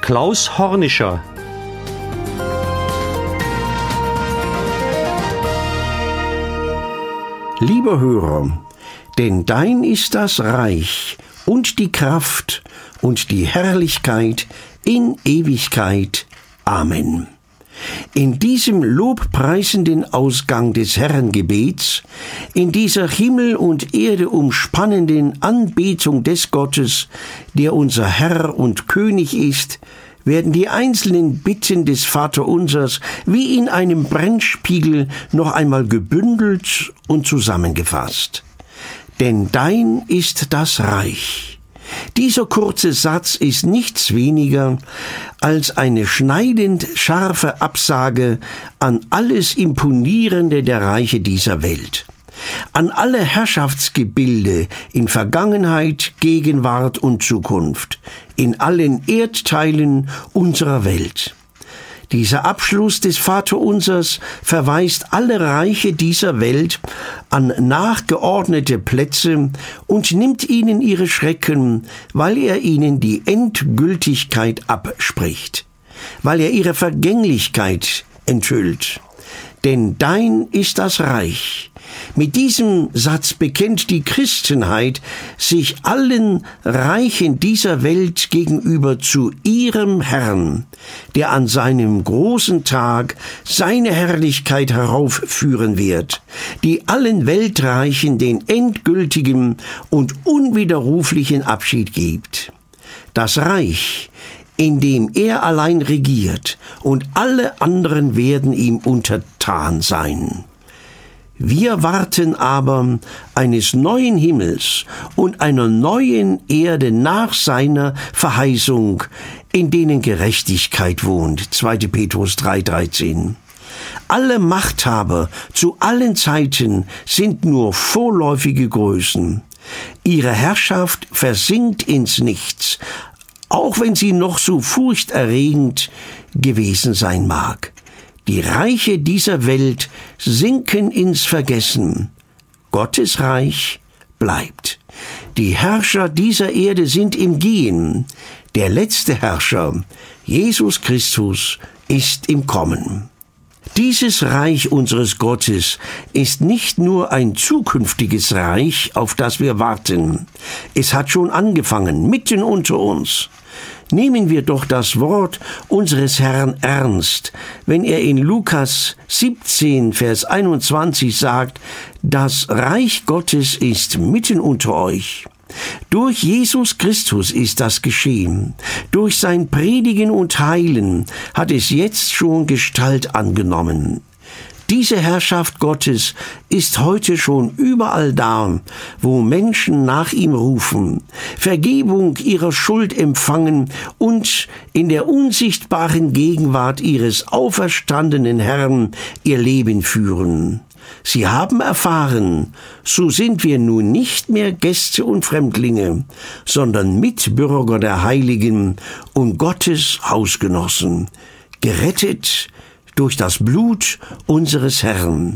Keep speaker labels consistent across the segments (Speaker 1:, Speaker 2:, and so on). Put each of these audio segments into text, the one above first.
Speaker 1: Klaus Hornischer.
Speaker 2: Lieber Hörer, denn dein ist das Reich und die Kraft und die Herrlichkeit in Ewigkeit. Amen. In diesem lobpreisenden Ausgang des Herrengebets, in dieser Himmel und Erde umspannenden Anbetung des Gottes, der unser Herr und König ist, werden die einzelnen Bitten des Vaterunsers wie in einem Brennspiegel noch einmal gebündelt und zusammengefasst. Denn dein ist das Reich. Dieser kurze Satz ist nichts weniger als eine schneidend scharfe Absage an alles Imponierende der Reiche dieser Welt, an alle Herrschaftsgebilde in Vergangenheit, Gegenwart und Zukunft, in allen Erdteilen unserer Welt. Dieser Abschluss des Vaterunsers verweist alle Reiche dieser Welt an nachgeordnete Plätze und nimmt ihnen ihre Schrecken, weil er ihnen die Endgültigkeit abspricht, weil er ihre Vergänglichkeit enthüllt. Denn dein ist das Reich. Mit diesem Satz bekennt die Christenheit sich allen Reichen dieser Welt gegenüber zu ihrem Herrn, der an seinem großen Tag seine Herrlichkeit heraufführen wird, die allen Weltreichen den endgültigen und unwiderruflichen Abschied gibt. Das Reich, in dem er allein regiert, und alle anderen werden ihm untertan sein. Wir warten aber eines neuen Himmels und einer neuen Erde nach seiner Verheißung, in denen Gerechtigkeit wohnt. 2. Petrus 3,13. Alle Machthaber zu allen Zeiten sind nur vorläufige Größen. Ihre Herrschaft versinkt ins Nichts, auch wenn sie noch so furchterregend gewesen sein mag. Die Reiche dieser Welt sinken ins Vergessen. Gottes Reich bleibt. Die Herrscher dieser Erde sind im Gehen. Der letzte Herrscher, Jesus Christus, ist im Kommen. Dieses Reich unseres Gottes ist nicht nur ein zukünftiges Reich, auf das wir warten. Es hat schon angefangen, mitten unter uns. Nehmen wir doch das Wort unseres Herrn ernst, wenn er in Lukas 17, Vers 21 sagt, das Reich Gottes ist mitten unter euch. Durch Jesus Christus ist das geschehen. Durch sein Predigen und Heilen hat es jetzt schon Gestalt angenommen. Diese Herrschaft Gottes ist heute schon überall da, wo Menschen nach ihm rufen, Vergebung ihrer Schuld empfangen und in der unsichtbaren Gegenwart ihres auferstandenen Herrn ihr Leben führen. Sie haben erfahren, so sind wir nun nicht mehr Gäste und Fremdlinge, sondern Mitbürger der Heiligen und Gottes Hausgenossen, gerettet durch das Blut unseres Herrn.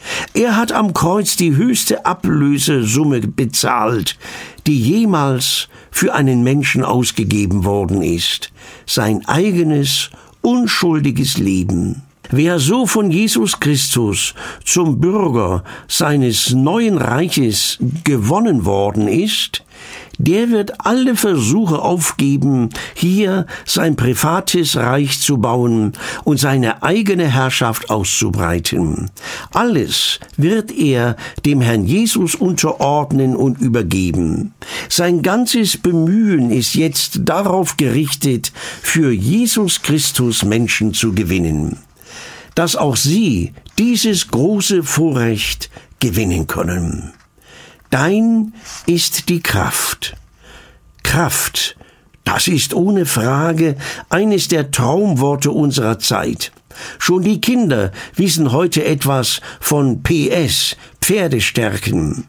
Speaker 2: Er hat am Kreuz die höchste Ablösesumme bezahlt, die jemals für einen Menschen ausgegeben worden ist, sein eigenes, unschuldiges Leben. Wer so von Jesus Christus zum Bürger seines neuen Reiches gewonnen worden ist, der wird alle Versuche aufgeben, hier sein privates Reich zu bauen und seine eigene Herrschaft auszubreiten. Alles wird er dem Herrn Jesus unterordnen und übergeben. Sein ganzes Bemühen ist jetzt darauf gerichtet, für Jesus Christus Menschen zu gewinnen, dass auch sie dieses große Vorrecht gewinnen können. Dein ist die Kraft. Kraft, das ist ohne Frage eines der Traumworte unserer Zeit. Schon die Kinder wissen heute etwas von PS, Pferdestärken.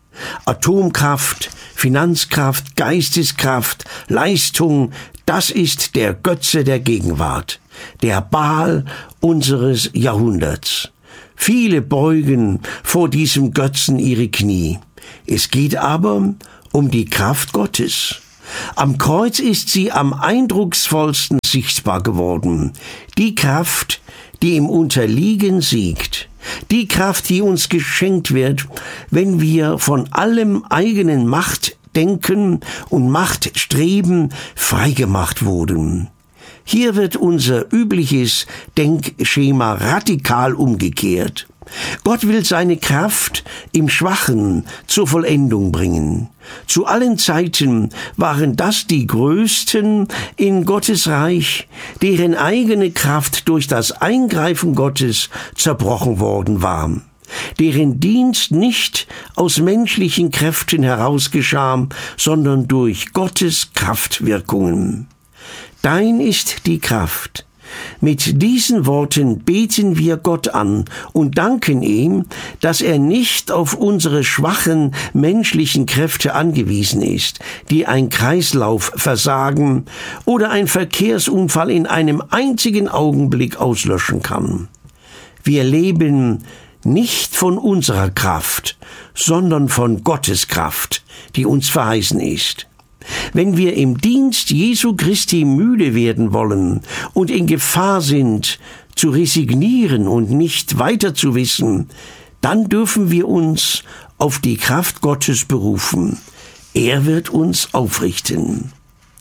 Speaker 2: Atomkraft, Finanzkraft, Geisteskraft, Leistung, das ist der Götze der Gegenwart, der Baal unseres Jahrhunderts. Viele beugen vor diesem Götzen ihre Knie. Es geht aber um die Kraft Gottes. Am Kreuz ist sie am eindrucksvollsten sichtbar geworden. Die Kraft, die im Unterliegen siegt. Die Kraft, die uns geschenkt wird, wenn wir von allem eigenen Machtdenken und Machtstreben freigemacht wurden. Hier wird unser übliches Denkschema radikal umgekehrt. Gott will seine Kraft im Schwachen zur Vollendung bringen. Zu allen Zeiten waren das die Größten in Gottes Reich, deren eigene Kraft durch das Eingreifen Gottes zerbrochen worden war, deren Dienst nicht aus menschlichen Kräften heraus geschah, sondern durch Gottes Kraftwirkungen. Dein ist die Kraft. Mit diesen Worten beten wir Gott an und danken ihm, dass er nicht auf unsere schwachen menschlichen Kräfte angewiesen ist, die ein Kreislaufversagen oder ein Verkehrsunfall in einem einzigen Augenblick auslöschen kann. Wir leben nicht von unserer Kraft, sondern von Gottes Kraft, die uns verheißen ist. Wenn wir im Dienst Jesu Christi müde werden wollen und in Gefahr sind, zu resignieren und nicht weiter zu wissen, dann dürfen wir uns auf die Kraft Gottes berufen. Er wird uns aufrichten.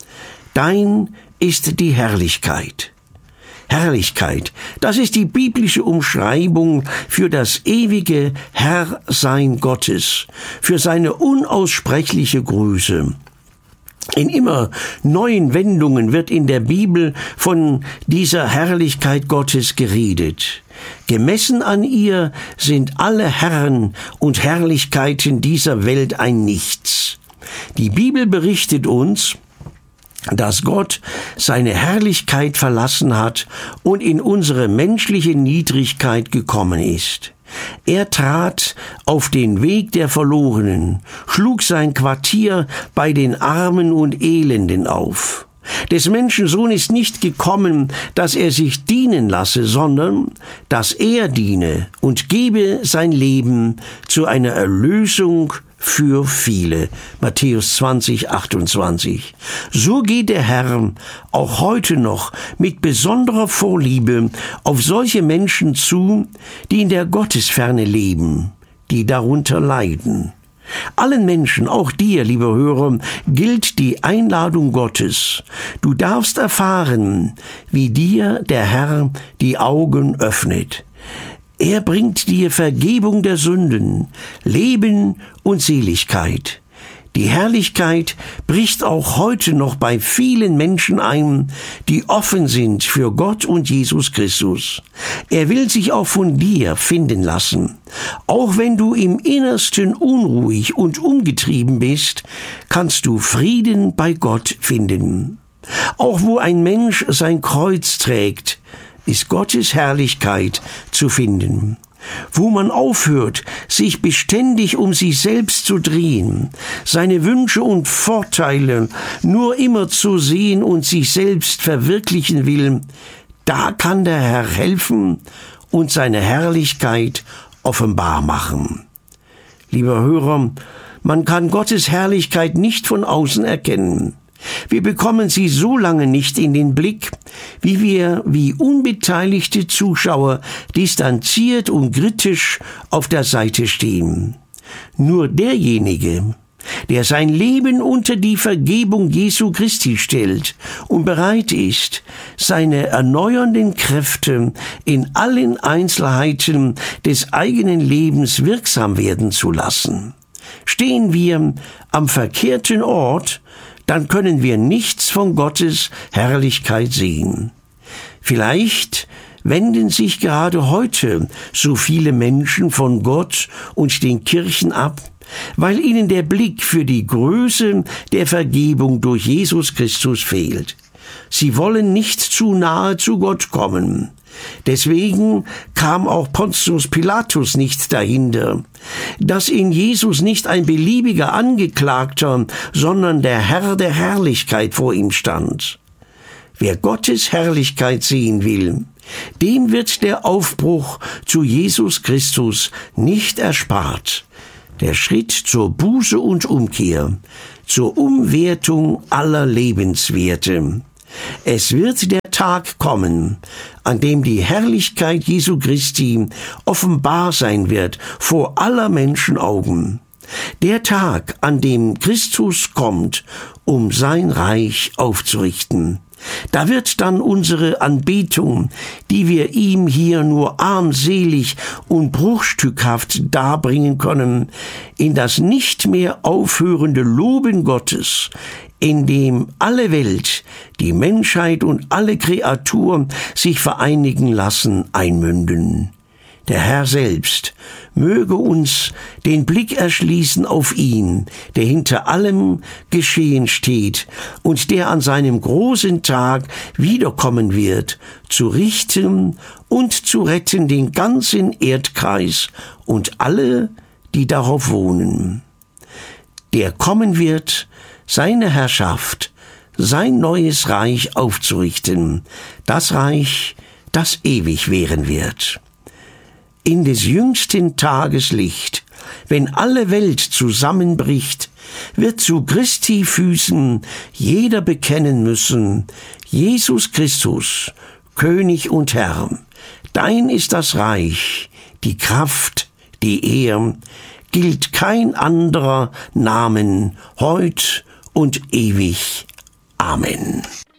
Speaker 2: Dein ist die Herrlichkeit. Herrlichkeit, das ist die biblische Umschreibung für das ewige Herrsein Gottes, für seine unaussprechliche Größe. In immer neuen Wendungen wird in der Bibel von dieser Herrlichkeit Gottes geredet. Gemessen an ihr sind alle Herren und Herrlichkeiten dieser Welt ein Nichts. Die Bibel berichtet uns, dass Gott seine Herrlichkeit verlassen hat und in unsere menschliche Niedrigkeit gekommen ist. Er trat auf den Weg der Verlorenen, schlug sein Quartier bei den Armen und Elenden auf. Des Menschensohn ist nicht gekommen, dass er sich dienen lasse, sondern dass er diene und gebe sein Leben zu einer Erlösung für viele. Matthäus 20, 28. So geht der Herr auch heute noch mit besonderer Vorliebe auf solche Menschen zu, die in der Gottesferne leben, die darunter leiden. Allen Menschen, auch dir, liebe Hörer, gilt die Einladung Gottes. Du darfst erfahren, wie dir der Herr die Augen öffnet. Er bringt dir Vergebung der Sünden, Leben und Seligkeit. Die Herrlichkeit bricht auch heute noch bei vielen Menschen ein, die offen sind für Gott und Jesus Christus. Er will sich auch von dir finden lassen. Auch wenn du im Innersten unruhig und umgetrieben bist, kannst du Frieden bei Gott finden. Auch wo ein Mensch sein Kreuz trägt, ist Gottes Herrlichkeit zu finden. Wo man aufhört, sich beständig um sich selbst zu drehen, seine Wünsche und Vorteile nur immer zu sehen und sich selbst verwirklichen will, da kann der Herr helfen und seine Herrlichkeit offenbar machen. Lieber Hörer, man kann Gottes Herrlichkeit nicht von außen erkennen. Wir bekommen sie so lange nicht in den Blick, wie wir wie unbeteiligte Zuschauer distanziert und kritisch auf der Seite stehen. Nur derjenige, der sein Leben unter die Vergebung Jesu Christi stellt und bereit ist, seine erneuernden Kräfte in allen Einzelheiten des eigenen Lebens wirksam werden zu lassen. Stehen wir am verkehrten Ort, dann können wir nichts von Gottes Herrlichkeit sehen. Vielleicht wenden sich gerade heute so viele Menschen von Gott und den Kirchen ab, weil ihnen der Blick für die Größe der Vergebung durch Jesus Christus fehlt. Sie wollen nicht zu nahe zu Gott kommen. Deswegen kam auch Pontius Pilatus nicht dahinter, dass in Jesus nicht ein beliebiger Angeklagter, sondern der Herr der Herrlichkeit vor ihm stand. Wer Gottes Herrlichkeit sehen will, dem wird der Aufbruch zu Jesus Christus nicht erspart. der Schritt zur Buße und Umkehr, zur Umwertung aller Lebenswerte. Es wird der Tag kommen, an dem die Herrlichkeit Jesu Christi offenbar sein wird vor aller Menschenaugen. Der Tag, an dem Christus kommt, um sein Reich aufzurichten. Da wird dann unsere Anbetung, die wir ihm hier nur armselig und bruchstückhaft darbringen können, in das nicht mehr aufhörende Loben Gottes, in dem alle Welt, die Menschheit und alle Kreaturen sich vereinigen lassen, einmünden. Der Herr selbst möge uns den Blick erschließen auf ihn, der hinter allem Geschehen steht und der an seinem großen Tag wiederkommen wird, zu richten und zu retten den ganzen Erdkreis und alle, die darauf wohnen. Der kommen wird, seine Herrschaft, sein neues Reich aufzurichten, das Reich, das ewig währen wird. In des jüngsten Tages Licht, wenn alle Welt zusammenbricht, wird zu Christi Füßen jeder bekennen müssen, Jesus Christus, König und Herr, dein ist das Reich, die Kraft, die Ehr, gilt kein anderer Namen, heut und ewig. Amen.